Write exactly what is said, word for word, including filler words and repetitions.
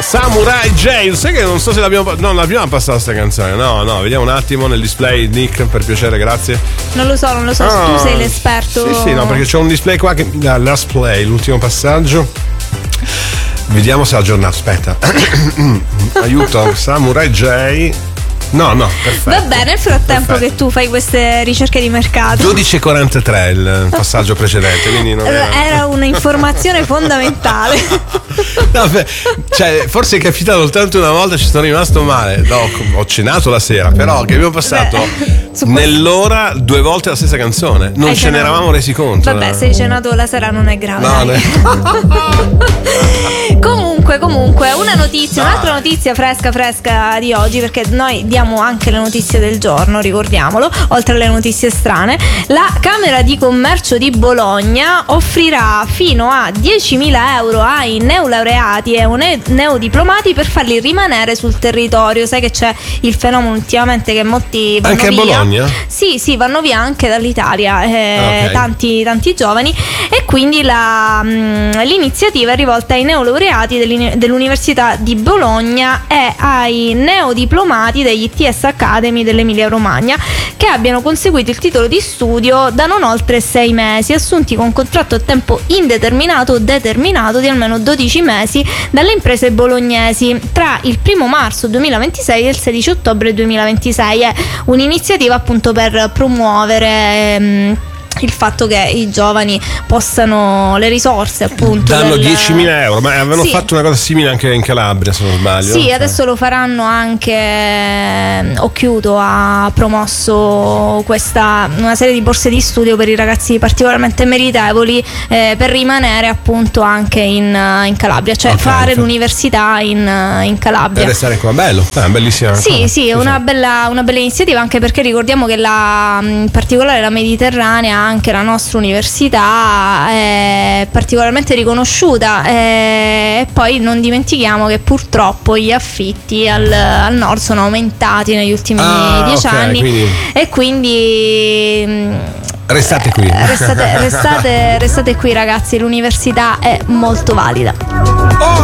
Samurai J. Sai che non so se l'abbiamo no, l'abbiamo passata questa canzone. No, no, vediamo un attimo nel display, Nick, per piacere, grazie. Non lo so, non lo so, Ah, tu sei l'esperto. Sì, sì, no, perché c'è un display qua che da last play, l'ultimo passaggio. Vediamo se ha aggiornato. Aspetta. Aiuto, Samurai J. No, no, perfetto. Va bene, nel frattempo Perfetto. che tu fai queste ricerche di mercato. dodici e quarantatré il passaggio precedente, quindi non era... Era un'informazione fondamentale. No, beh, cioè, forse è capitato soltanto una volta, ci sono rimasto male. No, ho cenato la sera, però che abbiamo passato Beh, su nell'ora due volte la stessa canzone. Non Hai ce cenato? ne eravamo resi conto. Vabbè, se hai cenato la sera non è grave. No, dai. Comunque, comunque, una notizia, Dai. un'altra notizia fresca fresca di oggi, perché noi diamo anche le notizie del giorno, ricordiamolo, oltre alle notizie strane. La Camera di Commercio di Bologna offrirà fino a diecimila euro ai neolaureati e ne- neodiplomati per farli rimanere sul territorio. Sai che c'è il fenomeno ultimamente che molti vanno Anche a via. Bologna? Sì, sì, vanno via anche dall'Italia, eh, Ok. tanti, tanti giovani, e quindi la, mh, l'iniziativa è rivolta ai neolaureati dell'uni- dell'Università di Bologna e ai neodiplomati degli I T S Academy dell'Emilia Romagna che abbiano conseguito il titolo di studio da non oltre sei mesi, assunti con contratto a tempo indeterminato o determinato di almeno dodici mesi dalle imprese bolognesi tra il primo marzo duemilaventisei e il sedici ottobre duemilaventisei. È un'iniziativa appunto per promuovere ehm, il fatto che i giovani possano le risorse appunto Danno del- diecimila euro, ma avevano Sì. fatto una cosa simile anche in Calabria, se non sbaglio. Sì, adesso lo faranno anche. ehm, Occhiuto ha promosso questa una serie di borse di studio per i ragazzi particolarmente meritevoli, eh, per rimanere appunto anche in, in Calabria, cioè Ok, fare perfetto. l'università in, in Calabria. Per restare qua, bello, eh, bellissima. Sì, cosa. sì, è una bella, una bella iniziativa, anche perché ricordiamo che la, in particolare la Mediterranea, anche la nostra università, è particolarmente riconosciuta, eh, e poi non dimentichiamo che purtroppo gli affitti al, al nord sono aumentati negli ultimi Ah, dieci ok, anni, quindi- e quindi mh, Restate qui. eh, restate, restate, restate qui ragazzi, l'università è molto valida.